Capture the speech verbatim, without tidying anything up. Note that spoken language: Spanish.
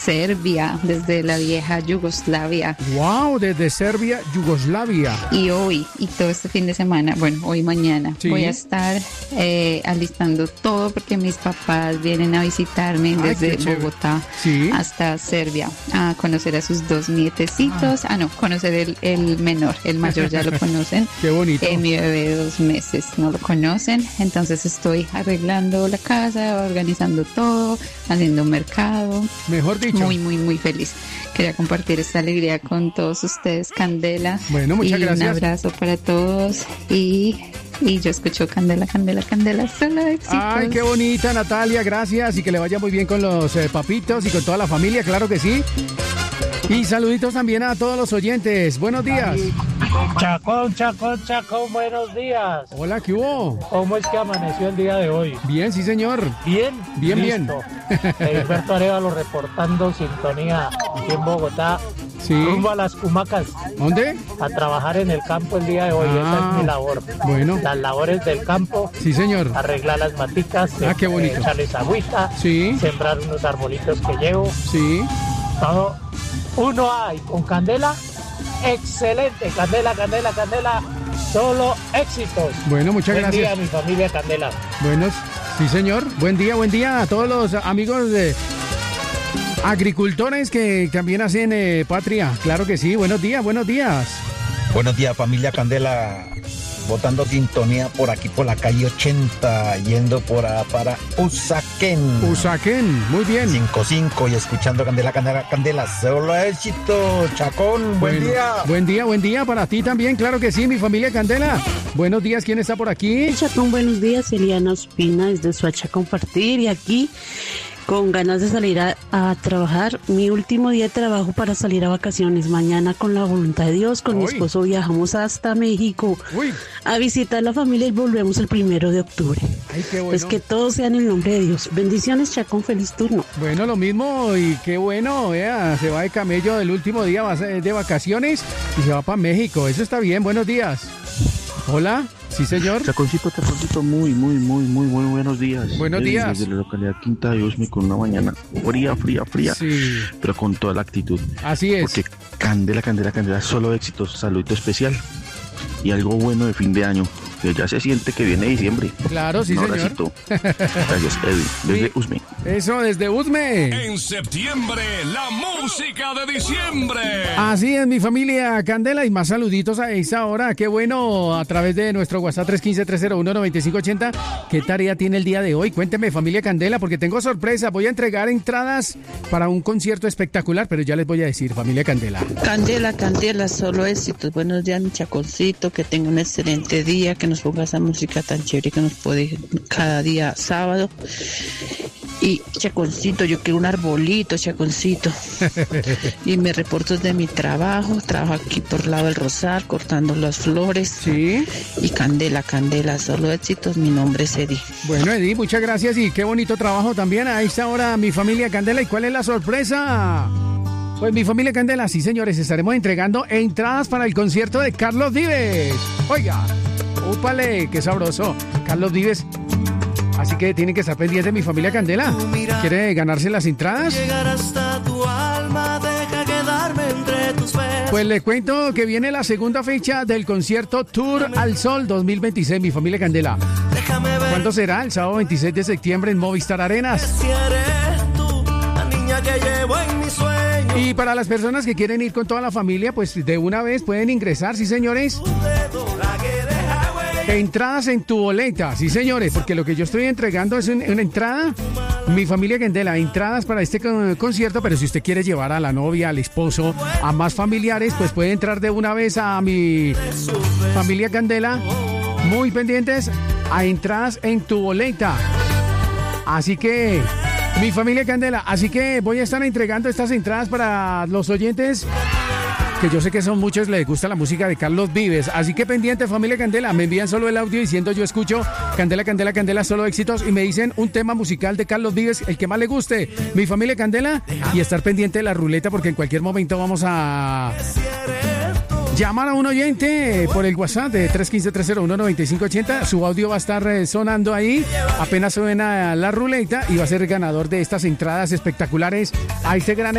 Serbia, desde la vieja Yugoslavia. Wow, desde Serbia, Yugoslavia. Y hoy, y todo este fin de semana, bueno, hoy y mañana, sí. voy a estar eh, alistando todo porque mis papás vienen a visitarme Ay, desde Bogotá ¿Sí? hasta Serbia a conocer a sus dos nietecitos. Ah, ah no, conocer el, el menor, el mayor ya lo conocen. Qué bonito. Eh, mi bebé de dos meses no lo conocen, entonces estoy arreglando la casa, organizando todo, haciendo un mercado. Mejor dicho. Muy, muy, muy feliz. Quería compartir esta alegría con todos ustedes, Candela. Bueno, muchas y gracias. Un abrazo para todos y, y yo escucho Candela, Candela, Candela, solo éxitos. Ay, qué bonita, Natalia, gracias y que le vaya muy bien con los eh, papitos y con toda la familia, claro que sí. Y saluditos también a todos los oyentes. Buenos días. Chacón, Chacón, Chacón, buenos días. Hola, ¿qué hubo? ¿Cómo es que amaneció el día de hoy? Bien, sí, señor. ¿Bien? Bien, Listo. bien. Heriberto Arévalo reportando sintonía aquí en Bogotá. Sí. Rumbo a las Humacas. ¿Dónde? A trabajar en el campo el día de hoy. Ah, esa es mi labor. Bueno. Las labores del campo. Sí, señor. Arreglar las maticas. Ah, qué bonito. Echarles agüita. Sí. Sembrar unos arbolitos que llevo. Sí. Todo. Uno hay con Candela. Excelente. Candela, Candela, Candela. Solo éxitos. Bueno, muchas buen gracias. Buen día, mi familia Candela. Buenos. Sí, señor. Buen día, buen día a todos los amigos de agricultores que también hacen eh, patria. Claro que sí. Buenos días, buenos días. Buenos días, familia Candela. Botando sintonía por aquí por la calle ochenta, yendo por a, para Usaquén. Usaquén, muy bien. cinco cinco y escuchando Candela, Candela, Candela. Solo éxito, Chacón. Buen bueno, día. Buen día, buen día para ti también, claro que sí, mi familia Candela. Buenos días, ¿quién está por aquí? Chacón, buenos días, Eliana Ospina desde Soacha Compartir y aquí con ganas de salir a, a trabajar. Mi último día de trabajo para salir a vacaciones. Mañana, con la voluntad de Dios, con Uy. mi esposo viajamos hasta México Uy. a visitar a la familia y volvemos el primero de octubre. Ay, qué bueno. Es que todo sea en el nombre de Dios. Bendiciones, Chacón, feliz turno. Bueno, lo mismo y qué bueno, vea, se va de camello del último día, va de vacaciones y se va para México. Eso está bien, buenos días. Hola. Sí, señor. Chaconcito, Chaconcito, muy, muy, muy, muy, muy buenos días. Buenos días. Desde la localidad Quinta de Usme con una mañana fría, fría, fría, sí. pero con toda la actitud. Así es. Porque Candela, Candela, Candela, solo éxitos, saludito especial y algo bueno de fin de año, que ya se siente que viene diciembre. Claro, sí, un señor. Abracito. Gracias, Edwin, desde sí. Usme. Eso, desde Usme. En septiembre, la música de diciembre. Así es, mi familia Candela, y más saluditos a esa hora. Qué bueno, a través de nuestro WhatsApp tres uno cinco, tres cero uno, nueve cinco ocho cero. ¿Qué tarea tiene el día de hoy? Cuénteme, familia Candela, porque tengo sorpresa. Voy a entregar entradas para un concierto espectacular, pero ya les voy a decir, familia Candela. Candela, Candela, solo éxitos. Buenos días, mi Chaconcito, que tenga un excelente día, que nos ponga esa música tan chévere que nos puede cada día sábado. Y Chaconcito, yo quiero un arbolito, Chaconcito. Y me reporto de mi trabajo, trabajo aquí por el lado del Rosal, cortando las flores. Sí. Y Candela, Candela, solo éxitos, mi nombre es Edi. Bueno, Edi, muchas gracias y qué bonito trabajo también a esta hora, mi familia Candela. ¿Y cuál es la sorpresa? Pues mi familia Candela, sí señores, estaremos entregando entradas para el concierto de Carlos Vives. Oiga, úpale, qué sabroso, Carlos Vives. Así que tienen que estar pendientes de mi familia Candela. ¿Quiere ganarse las entradas? Pues le cuento que viene la segunda fecha del concierto Tour al Sol dos mil veintiséis, mi familia Candela. ¿Cuándo será? El sábado veintiséis de septiembre en Movistar Arenas. Y para las personas que quieren ir con toda la familia, pues de una vez pueden ingresar, sí señores. Entradas en tu boleta, sí señores, porque lo que yo estoy entregando es un, una entrada, mi familia Candela, entradas para este con, concierto, pero si usted quiere llevar a la novia, al esposo, a más familiares, pues puede entrar de una vez a mi familia Candela, muy pendientes a entradas en tu boleta. Así que, mi familia Candela, así que voy a estar entregando estas entradas para los oyentes, que yo sé que son muchos, les gusta la música de Carlos Vives. Así que pendiente, familia Candela, me envían solo el audio diciendo yo escucho Candela, Candela, Candela, solo éxitos, y me dicen un tema musical de Carlos Vives, el que más le guste, mi familia Candela, y estar pendiente de la ruleta porque en cualquier momento vamos a llamar a un oyente por el WhatsApp de tres uno cinco, tres cero uno, nueve cinco ocho cero. Su audio va a estar sonando ahí. Apenas suena la ruleta y va a ser el ganador de estas entradas espectaculares a este gran